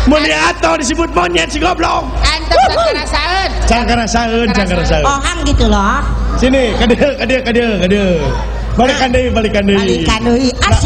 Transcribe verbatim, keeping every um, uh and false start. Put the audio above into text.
Muliato disebut monyet si goblok. Antum jangan ngerasain. Jangan ngerasain, jangan ngerasain. Ohang gitu loh. Sini, ke dia, ke dia, ke dia, ke dia. Balikan deui, balikan deui. Balikan deui.